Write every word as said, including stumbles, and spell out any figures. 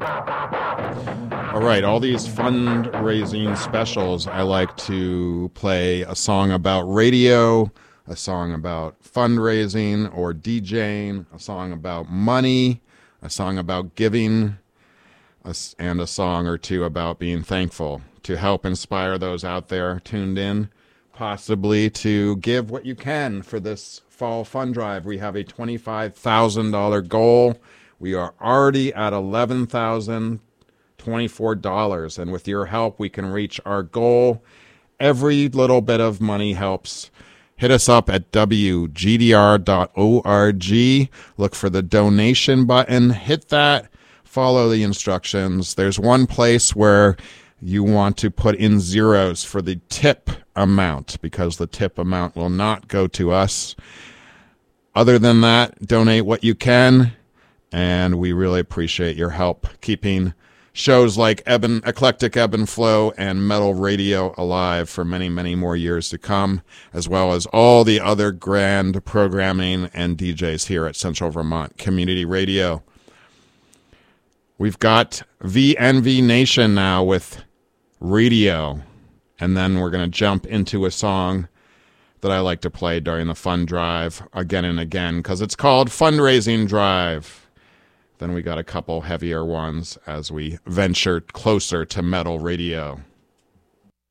All right, all these fundraising specials, I like to play a song about radio, a song about fundraising or DJing, a song about money, a song about giving, a, and a song or two about being thankful to help inspire those out there tuned in, possibly to give what you can for this fall fund drive. We have a twenty-five thousand dollars goal. We are already at eleven thousand twenty-four dollars, and with your help, we can reach our goal. Every little bit of money helps. Hit us up at w g d r dot org. Look for the donation button. Hit that. Follow the instructions. There's one place where you want to put in zeros for the tip amount, because the tip amount will not go to us. Other than that, donate what you can, and we really appreciate your help keeping shows like Ebb Eclectic Ebb and Flow and Metal Radio alive for many, many more years to come, as well as all the other grand programming and D Js here at Central Vermont Community Radio. We've got V N V Nation now with Radio, and then we're going to jump into a song that I like to play during the fund drive again and again because it's called Fundraising Drive. Then we got a couple heavier ones as we venture closer to metal radio.